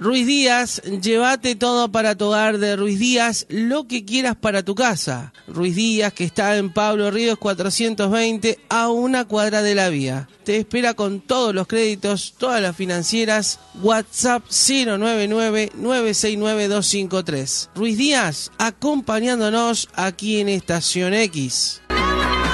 Ruiz Díaz, llévate todo para tu hogar de Ruiz Díaz, lo que quieras para tu casa. Ruiz Díaz, que está en Pablo Ríos 420, a una cuadra de la vía. Te espera con todos los créditos, todas las financieras. WhatsApp 099-969-253. Ruiz Díaz, acompañándonos aquí en Estación X.